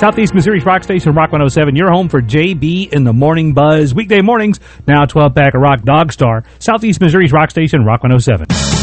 Southeast Missouri's Rock Station, Rock 107. Your home for JB in the Morning Buzz. Weekday mornings, now 12-pack of Rock Dog Star. Southeast Missouri's Rock Station, Rock 107.